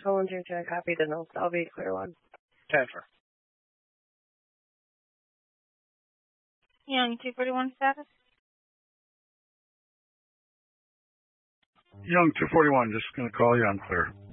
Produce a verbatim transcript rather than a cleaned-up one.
phone through to I copy the notes. That'll be a clear one. ten four. Young two forty-one status. Young two forty-one, just going to call you. I'm clear.